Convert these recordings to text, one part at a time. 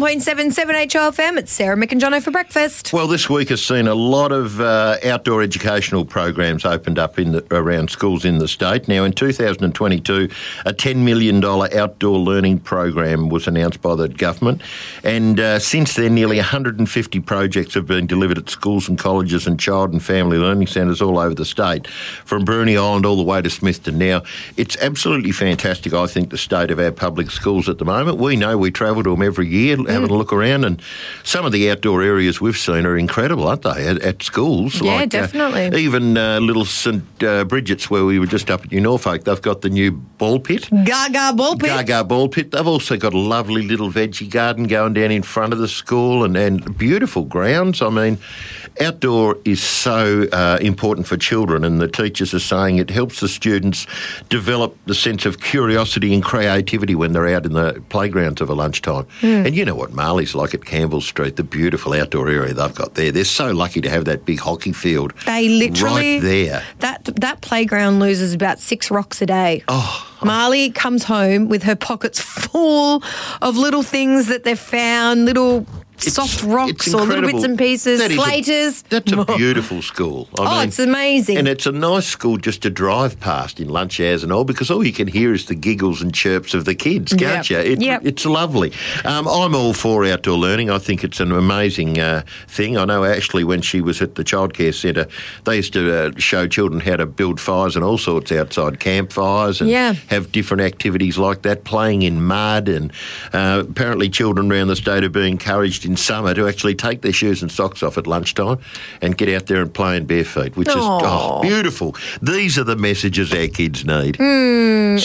91.7 7HOFM. It's Sarah, Mick and Jono for breakfast. Well, this week has seen a lot of outdoor educational programs opened up around schools in the state. Now, in 2022, a $10 million outdoor learning program was announced by the government. And since then, nearly 150 projects have been delivered at schools and colleges and child and family learning centres all over the state, from Bruny Island all the way to Smithton. Now, it's absolutely fantastic, I think, the state of our public schools at the moment. We know we travel to them every year, having a look around, and some of the outdoor areas we've seen are incredible, aren't they, at schools? Yeah, like, definitely. Even little St Bridget's, where we were just up at New Norfolk, they've got the new ball pit. Gaga ball pit. Gaga ball pit. They've also got a lovely little veggie garden going down in front of the school, and beautiful grounds. I mean, outdoor is so important for children, and the teachers are saying it helps the students develop the sense of curiosity and creativity when they're out in the playgrounds of a lunchtime. And you know what Marley's like at Campbell Street, the beautiful outdoor area they've got there. They're so lucky to have that big hockey field. They literally... right there. That playground loses about 6 rocks a day. Oh, Marley comes home with her pockets full of little things that they've found, little soft rocks or little bits and pieces, slaters. That's a beautiful school. I mean, it's amazing. And it's a nice school just to drive past in lunch hours and all, because all you can hear is the giggles and chirps of the kids, can't you? It's lovely. I'm all for outdoor learning. I think it's an amazing thing. I know Ashley, when she was at the childcare centre, they used to show children how to build fires and all sorts outside, campfires, and have different activities like that, playing in mud, and apparently children around the state are being encouraged in summer to actually take their shoes and socks off at lunchtime and get out there and play in bare feet, which is beautiful. These are the messages our kids need. Good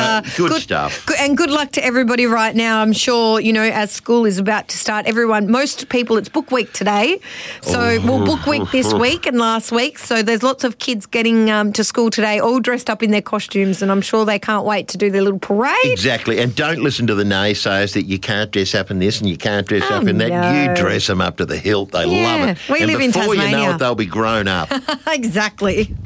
stuff. And good luck to everybody right now. I'm sure, as school is about to start, most people, it's book week today. So book week this week and last week. So there's lots of kids getting to school today, all dressed up in their costumes, and I'm sure they can't wait to do their little parade. Exactly. And don't listen to the naysayers that you can't dress up in this and you can't dress up in that. You dress them up to the hilt. They love it. We live in Tasmania. Before you know it, they'll be grown up. Exactly.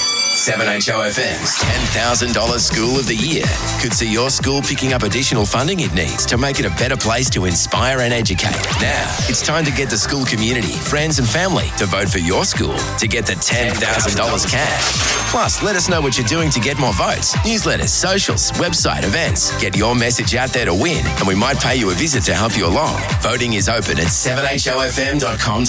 7HOFM's $10,000 School of the Year could see your school picking up additional funding it needs to make it a better place to inspire and educate. Now, it's time to get the school community, friends and family to vote for your school to get the $10,000 cash. Plus, let us know what you're doing to get more votes. Newsletters, socials, website, events. Get your message out there to win, and we might pay you a visit to help you along. Voting is open at 7hofm.com.au.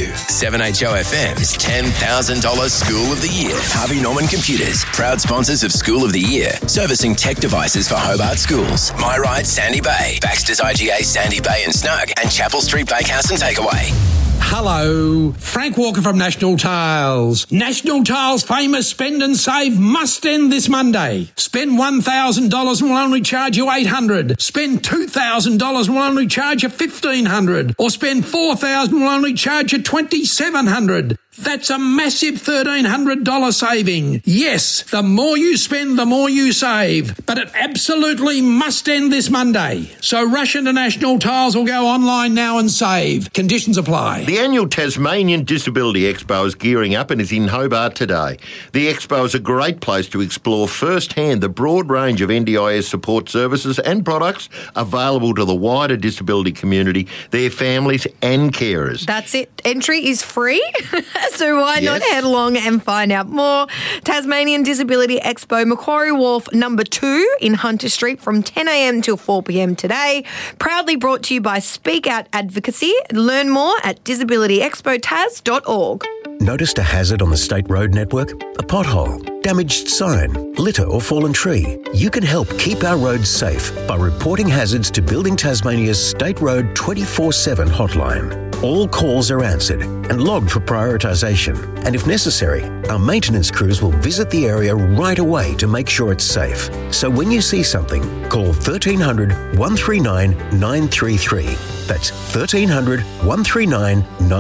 7HOFM's $10,000 School of the Year. Harvey Norman Computers, proud sponsors of School of the Year, servicing tech devices for Hobart schools. My Ride, Sandy Bay, Baxter's IGA, Sandy Bay and Snug, and Chapel Street Bakehouse and Takeaway. Hello, Frank Walker from National Tiles. National Tiles' famous Spend and Save must end this Monday. Spend $1,000 and we'll only charge you $800. Spend $2,000 and we'll only charge you $1,500. Or spend $4,000 and we'll only charge you $2,700. That's a massive $1,300 saving. Yes, the more you spend, the more you save. But it absolutely must end this Monday. So rush into National Tiles or go online now and save. Conditions apply. The annual Tasmanian Disability Expo is gearing up and is in Hobart today. The Expo is a great place to explore firsthand the broad range of NDIS support services and products available to the wider disability community, their families and carers. That's it. Entry is free. So why not head along and find out more? Tasmanian Disability Expo, Macquarie Wharf number 2 in Hunter Street from 10 a.m. till 4 p.m. today. Proudly brought to you by Speak Out Advocacy. Learn more at disabilityexpotas.org. Noticed a hazard on the state road network? A pothole, damaged sign, litter or fallen tree? You can help keep our roads safe by reporting hazards to Building Tasmania's State Road 24/7 hotline. All calls are answered and logged for prioritisation. And if necessary, our maintenance crews will visit the area right away to make sure it's safe. So when you see something, call 1300 139 933. That's 1300 139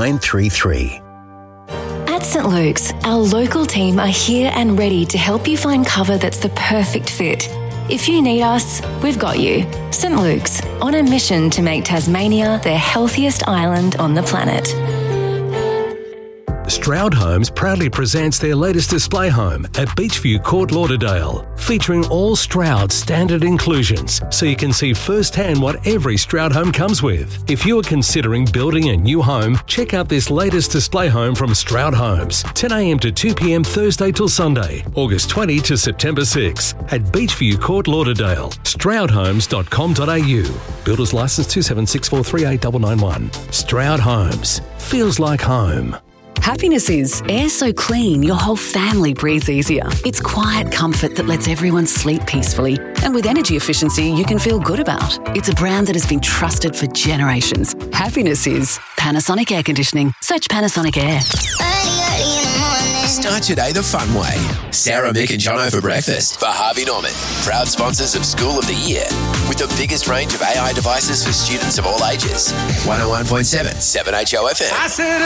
933. At St Luke's, our local team are here and ready to help you find cover that's the perfect fit. If you need us, we've got you. St Luke's, on a mission to make Tasmania the healthiest island on the planet. Stroud Homes proudly presents their latest display home at Beachview Court Lauderdale, featuring all Stroud standard inclusions, so you can see firsthand what every Stroud home comes with. If you are considering building a new home, check out this latest display home from Stroud Homes, 10 a.m. to 2 p.m. Thursday till Sunday, August 20 to September 6 at Beachview Court Lauderdale, stroudhomes.com.au. Builders licence 276438991. Stroud Homes. Feels like home. Happiness is air so clean your whole family breathes easier. It's quiet comfort that lets everyone sleep peacefully. And with energy efficiency you can feel good about. It's a brand that has been trusted for generations. Happiness is Panasonic Air Conditioning. Search Panasonic Air. Start today the fun way. Sarah, Mick and Jono for breakfast for Harvey Norman. Proud sponsors of School of the Year. With the biggest range of AI devices for students of all ages. 101.7 7HO FM.